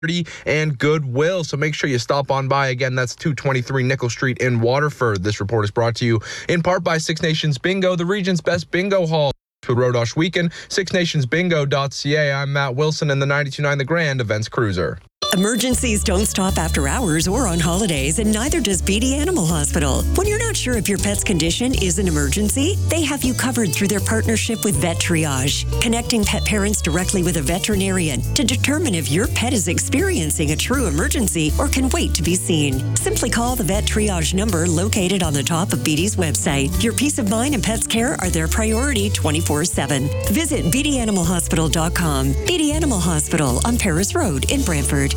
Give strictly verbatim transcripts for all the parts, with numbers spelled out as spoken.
and Goodwill. So make sure you stop on by. Again, that's two twenty-three Nickel Street in Waterford. This report is brought to you in part by Six Nations Bingo, the region's best bingo hall. To Rodosh Weekend, six nations bingo dot c a. I'm Matt Wilson in the ninety-two point nine The Grand Events Cruiser. Emergencies don't stop after hours or on holidays, and neither does Beatty Animal Hospital. When you're not sure if your pet's condition is an emergency, they have you covered through their partnership with Vet Triage, connecting pet parents directly with a veterinarian to determine if your pet is experiencing a true emergency or can wait to be seen. Simply call the Vet Triage number located on the top of Beatty's website. Your peace of mind and pet's care are their priority twenty-four seven. Visit beatty animal hospital dot com. Beatty Animal Hospital on Paris Road in Brantford.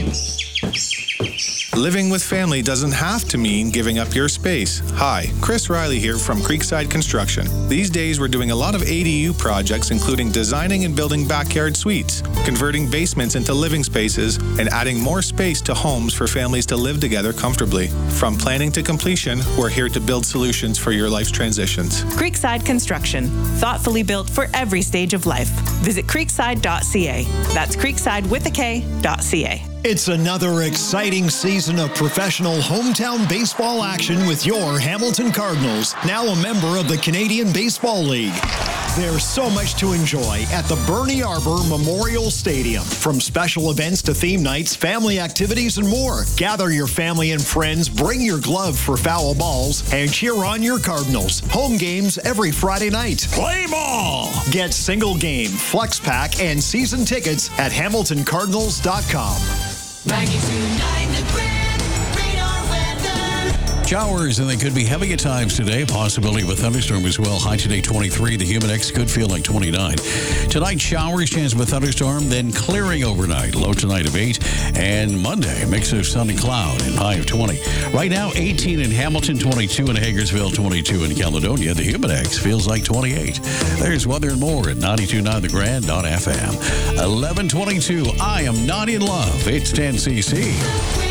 Living with family doesn't have to mean giving up your space. Hi, Chris Riley here from Creekside Construction. These days we're doing a lot of A D U projects, including designing and building backyard suites, converting basements into living spaces, and adding more space to homes for families to live together comfortably. From planning to completion, we're here to build solutions for your life's transitions. Creekside Construction, thoughtfully built for every stage of life. Visit creekside dot c a. That's creekside with a K, dot C A. It's another exciting season of professional hometown baseball action with your Hamilton Cardinals, now a member of the Canadian Baseball League. There's so much to enjoy at the Bernie Arbor Memorial Stadium. From special events to theme nights, family activities, and more. Gather your family and friends, bring your glove for foul balls, and cheer on your Cardinals. Home games every Friday night. Play ball! Get single game, flex pack, and season tickets at hamilton cardinals dot com. ninety-two point nine The Grand Radar Weather. Showers, and they could be heavy at times today. Possibility of a thunderstorm as well. High today, twenty-three. The humid X could feel like twenty-nine. Tonight, showers, chance of a thunderstorm, then clearing overnight. Low tonight of eight. And Monday, mix of sun and cloud and high of twenty. Right now, eighteen in Hamilton, twenty-two in Hagersville, twenty-two in Caledonia. The humid X feels like twenty-eight. There's weather and more at ninety-two point nine The Grand dot F M. eleven twenty-two. I am not in love. It's ten C C.